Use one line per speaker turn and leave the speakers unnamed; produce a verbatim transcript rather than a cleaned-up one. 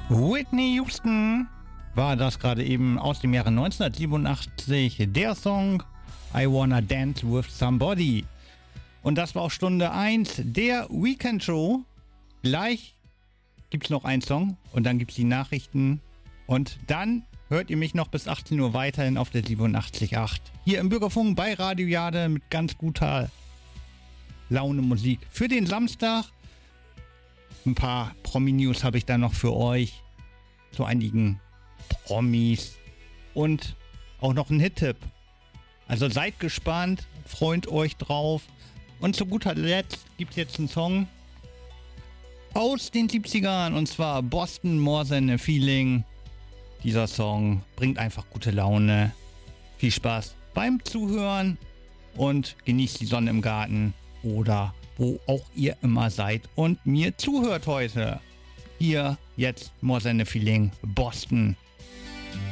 Whitney Houston war das gerade eben aus dem Jahre neunzehnhundertsiebenundachtzig, der Song I Wanna Dance With Somebody. Und das war auch Stunde eins der Weekend Show. Gleich gibt es noch einen Song und dann gibt es die Nachrichten und dann hört ihr mich noch bis achtzehn Uhr weiterhin auf der siebenundachtzig Komma acht. Hier im Bürgerfunk bei Radio Jade mit ganz guter Laune Musik. Für den Samstag ein paar Promi-News habe ich da noch für euch. Zu einigen Promis und auch noch ein Hit-Tipp. Also seid gespannt, freut euch drauf. Und zu guter Letzt gibt es jetzt einen Song aus den siebzigern und zwar Boston More Than a Feeling. Dieser Song bringt einfach gute Laune. Viel Spaß beim Zuhören und genießt die Sonne im Garten oder wo auch ihr immer seid und mir zuhört heute. Hier jetzt More Than a Feeling, Boston.